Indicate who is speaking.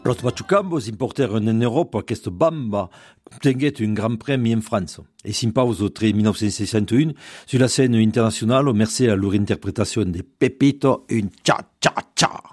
Speaker 1: Los Machucambos importèrent en Europa aquest bamba obtenguet un grand premi en França. E s'impauso tre 1961 sur la scène internationale mercé a leur interprétation de Pepito un cha-cha-cha.